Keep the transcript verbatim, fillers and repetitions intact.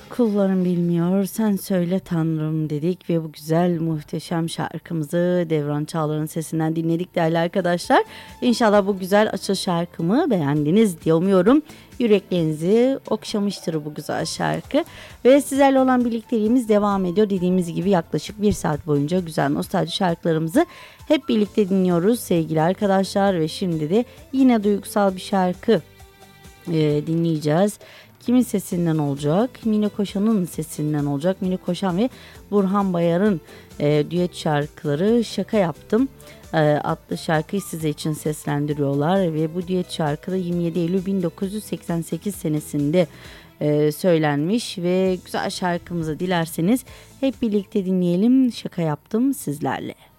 Kullarım bilmiyor, sen söyle Tanrım dedik ve bu güzel muhteşem şarkımızı Devran Çağlar'ın sesinden dinledik değerli arkadaşlar. İnşallah bu güzel açılış şarkımı beğendiniz diye umuyorum. Yüreklerinizi okşamıştır bu güzel şarkı. Ve sizlerle olan birlikteliğimiz devam ediyor. Dediğimiz gibi yaklaşık bir saat boyunca güzel nostalji şarkılarımızı hep birlikte dinliyoruz sevgili arkadaşlar. Ve şimdi de yine duygusal bir şarkı e, dinleyeceğiz. Kimin sesinden olacak? Mine Koşan'ın sesinden olacak. Mine Koşan ve Burhan Bayar'ın e, düet şarkıları Şaka Yaptım e, adlı şarkıyı size için seslendiriyorlar. Ve bu düet şarkı da yirmi yedi Eylül bin dokuz yüz seksen sekiz senesinde e, söylenmiş. Ve güzel şarkımızı dilerseniz hep birlikte dinleyelim. Şaka Yaptım sizlerle.